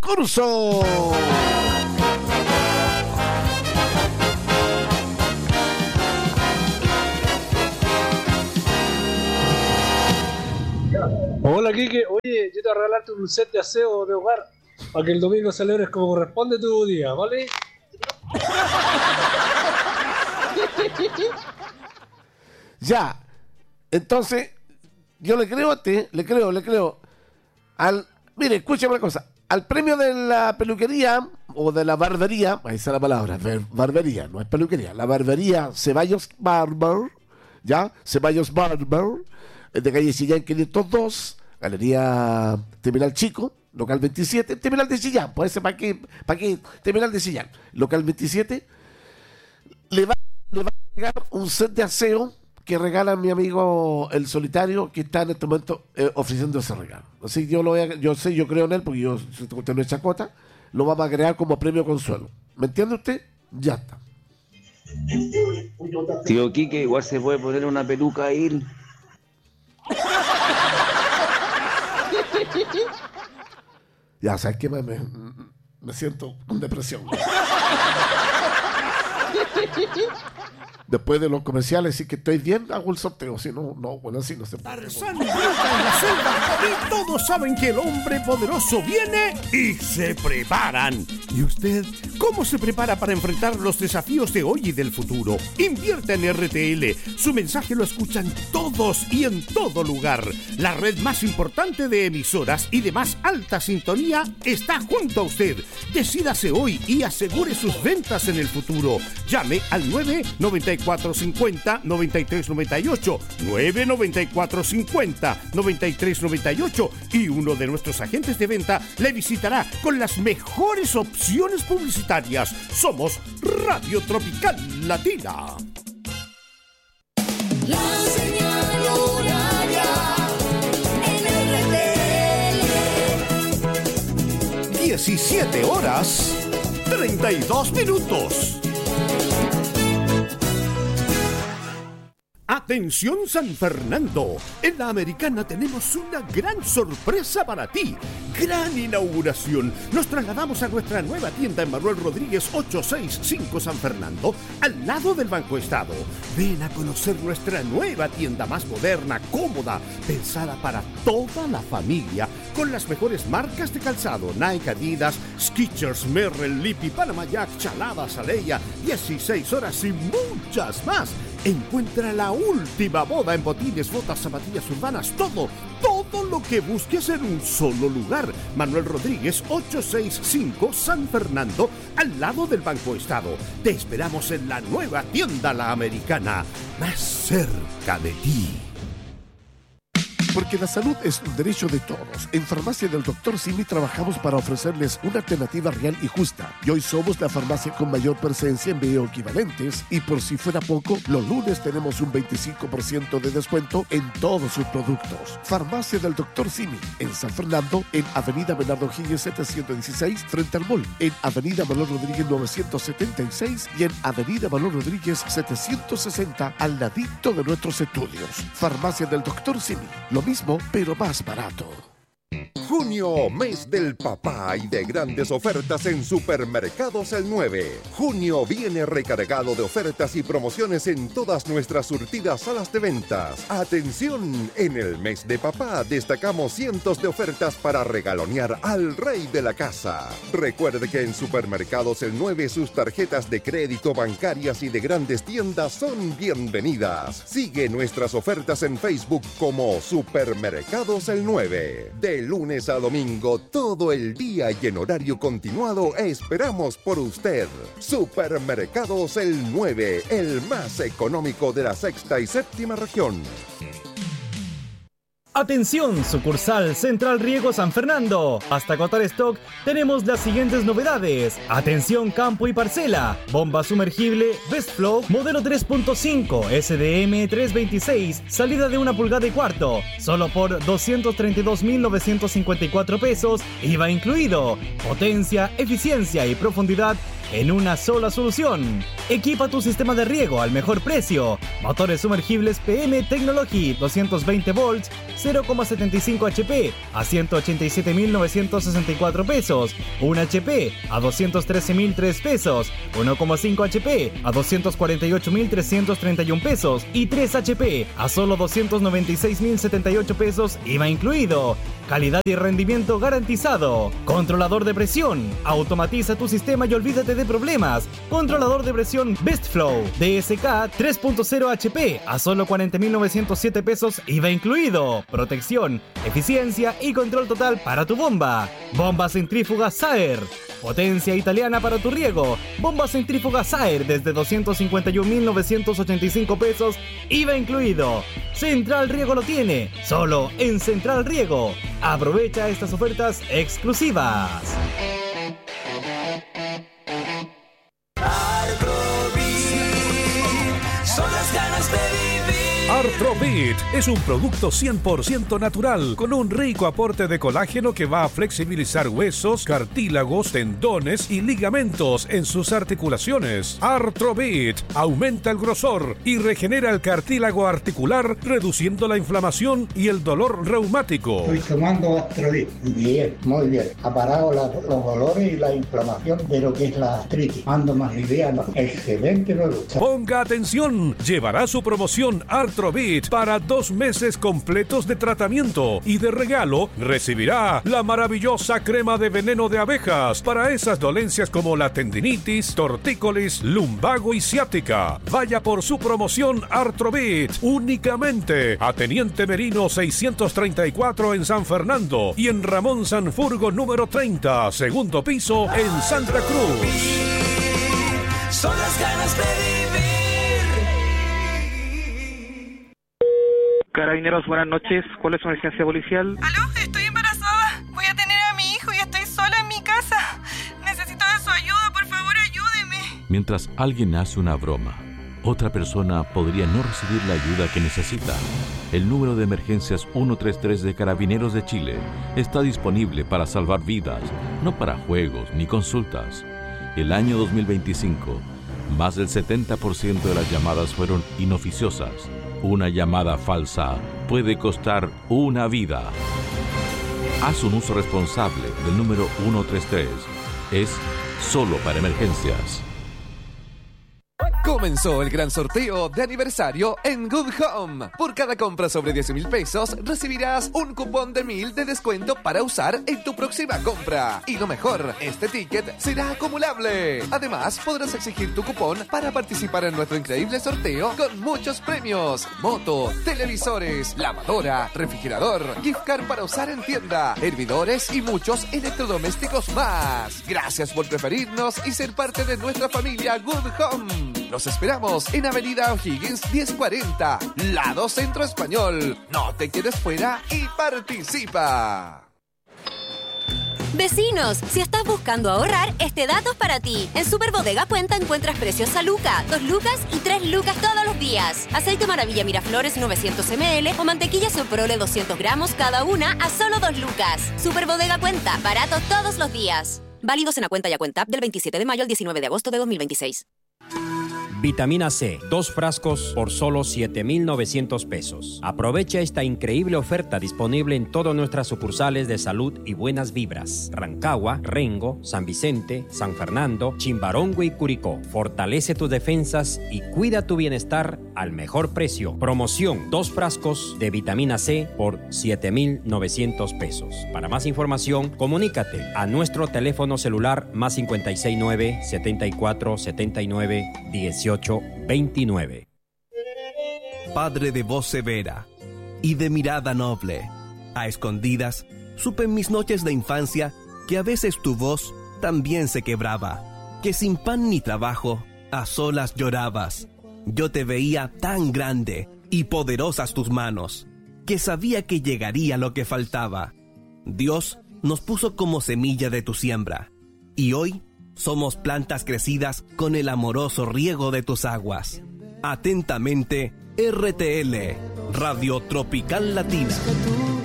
concurso. Hola, Kike. Oye, yo te voy a regalarte un set de aseo de hogar para que el domingo celebres como corresponde tu día, ¿vale? Ya, entonces, yo le creo a ti, le creo. Mire, escúchame una cosa. Al premio de la peluquería o de la barbería, ahí está la palabra, barbería, no es peluquería, la barbería Ceballos Barber, ¿ya? Ceballos Barber, de calle Chillán 502, Galería Terminal Chico, local 27, Terminal de Chillán, puede ser para qué, Terminal de Chillán, local 27, le va a llegar un set de aseo que regala mi amigo el Solitario, que está en este momento ofreciendo ese regalo. Así yo creo en él, porque usted no es chacota, lo vamos a crear como premio consuelo. ¿Me entiende usted? Ya está. Tío Quique, igual se puede poner una peluca ahí. Ya, ¿sabes qué? Me siento con depresión. Después de los comerciales, si que estoy bien, hago el sorteo. Si no, bueno, así no se puede. Tarzán brota en la selva y todos saben que el hombre poderoso viene y se preparan. ¿Y usted cómo se prepara para enfrentar los desafíos de hoy y del futuro? Invierta en RTL. Su mensaje lo escuchan todos y en todo lugar. La red más importante de emisoras y de más alta sintonía está junto a usted. Decídase hoy y asegure sus ventas en el futuro. Llame al 99450-9398, 99450-9398 y uno de nuestros agentes de venta le visitará con las mejores opciones publicitarias. Somos Radio Tropical Latina. La señal horaria en RTL. 17 horas 32 minutos. Atención San Fernando, en la Americana tenemos una gran sorpresa para ti. Gran inauguración. Nos trasladamos a nuestra nueva tienda en Manuel Rodríguez 865 San Fernando, al lado del Banco Estado. Ven a conocer nuestra nueva tienda más moderna, cómoda, pensada para toda la familia, con las mejores marcas de calzado: Nike, Adidas, Skechers, Merrell, Lipi, Panama Jack, Chalada, Saleya, 16 horas y muchas más. Encuentra la última moda en botines, botas, zapatillas urbanas, todo lo que busques en un solo lugar. Manuel Rodríguez 865 San Fernando, al lado del Banco Estado. Te esperamos en la nueva tienda La Americana, más cerca de ti. Porque la salud es un derecho de todos. En Farmacia del Dr. Simi trabajamos para ofrecerles una alternativa real y justa. Y hoy somos la farmacia con mayor presencia en bioequivalentes. Y por si fuera poco, los lunes tenemos un 25% de descuento en todos sus productos. Farmacia del Dr. Simi, en San Fernando, en Avenida Bernardo Higgins 716, frente al mall. En Avenida Manuel Rodríguez 976 y en Avenida Manuel Rodríguez 760, al ladito de nuestros estudios. Farmacia del Dr. Simi. Lo mismo, pero más barato. Junio, mes del papá y de grandes ofertas en Supermercados El 9. Junio viene recargado de ofertas y promociones en todas nuestras surtidas salas de ventas. Atención, en el mes de papá destacamos cientos de ofertas para regalonear al rey de la casa. Recuerde que en Supermercados El 9 sus tarjetas de crédito, bancarias y de grandes tiendas son bienvenidas. Sigue nuestras ofertas en Facebook como Supermercados El 9. De lunes a domingo, todo el día y en horario continuado, esperamos por usted. Supermercados El 9, el más económico de la sexta y séptima región. Atención, sucursal Central Riego San Fernando. Hasta agotar stock, tenemos las siguientes novedades. Atención, campo y parcela. Bomba sumergible Best Flow modelo 3.5 SDM 326, salida de 1,25 pulgadas. Solo por 232.954 pesos, IVA incluido. Potencia, eficiencia y profundidad en una sola solución. Equipa tu sistema de riego al mejor precio. Motores sumergibles PM Technology 220 volts, 0,75 HP a 187.964 pesos, 1 HP a 213.003 pesos, 1,5 HP a 248.331 pesos y 3 HP a solo 296.078 pesos IVA incluido. Calidad y rendimiento garantizado. Controlador de presión. Automatiza tu sistema y olvídate de problemas. Controlador de presión BestFlow DSK 3.0 HP a solo 40.907 pesos IVA incluido. Protección, eficiencia y control total para tu bomba. Bomba centrífuga Saer. Potencia italiana para tu riego. Bomba centrífuga Saer desde 251.985 pesos IVA incluido. Central Riego lo tiene, solo en Central Riego. Aprovecha estas ofertas exclusivas. Son las ganas de vivir. Artrovit es un producto 100% natural con un rico aporte de colágeno que va a flexibilizar huesos, cartílagos, tendones y ligamentos en sus articulaciones. Artrovit aumenta el grosor y regenera el cartílago articular, reduciendo la inflamación y el dolor reumático. Estoy tomando Artrovit. Bien, muy bien. Ha parado los dolores y la inflamación de lo que es la artritis. Ando más liviano. Excelente producto. Ponga atención, llevará su promoción Artrovit para 2 meses completos de tratamiento y de regalo recibirá la maravillosa crema de veneno de abejas para esas dolencias como la tendinitis, tortícolis, lumbago y ciática. Vaya por su promoción Artrovit únicamente a Teniente Merino 634 en San Fernando y en Ramón Sanfurgo número 30, segundo piso en Santa Cruz. Son las ganas de vivir. Carabineros, buenas noches. ¿Cuál es su emergencia policial? ¿Aló? Estoy embarazada. Voy a tener a mi hijo y estoy sola en mi casa. Necesito de su ayuda, por favor, ayúdeme. Mientras alguien hace una broma, otra persona podría no recibir la ayuda que necesita. El número de emergencias 133 de Carabineros de Chile está disponible para salvar vidas, no para juegos ni consultas. El año 2025, más del 70% de las llamadas fueron inoficiosas. Una llamada falsa puede costar una vida. Haz un uso responsable del número 133. Es solo para emergencias. Comenzó el gran sorteo de aniversario en Good Home. Por cada compra sobre 10.000 pesos, recibirás un cupón de 1.000 de descuento para usar en tu próxima compra. Y lo mejor, este ticket será acumulable. Además, podrás exigir tu cupón para participar en nuestro increíble sorteo con muchos premios. Moto, televisores, lavadora, refrigerador, gift card para usar en tienda, hervidores y muchos electrodomésticos más. Gracias por preferirnos y ser parte de nuestra familia Good Home. Los esperamos en Avenida O'Higgins 1040, lado Centro Español. No te quedes fuera y participa. Vecinos, si estás buscando ahorrar, este dato es para ti. En Superbodega Cuenta encuentras precios a Luca, 2 lucas y 3 lucas todos los días. Aceite Maravilla Miraflores 900 ml o mantequilla Soprole 200 gramos cada una a solo 2 lucas. Superbodega Cuenta, barato todos los días. Válidos en la cuenta y a cuenta del 27 de mayo al 19 de agosto de 2026. Vitamina C, 2 frascos por solo 7.900 pesos. Aprovecha esta increíble oferta disponible en todas nuestras sucursales de Salud y Buenas Vibras. Rancagua, Rengo, San Vicente, San Fernando, Chimbarongo y Curicó. Fortalece tus defensas y cuida tu bienestar al mejor precio. Promoción, 2 frascos de vitamina C por 7.900 pesos. Para más información, comunícate a nuestro teléfono celular más 569 74 79 18 29. Padre de voz severa y de mirada noble, a escondidas supe en mis noches de infancia que a veces tu voz también se quebraba, que sin pan ni trabajo a solas llorabas. Yo te veía tan grande y poderosas tus manos, que sabía que llegaría lo que faltaba. Dios nos puso como semilla de tu siembra, y hoy somos plantas crecidas con el amoroso riego de tus aguas. Atentamente, RTL, Radio Tropical Latina.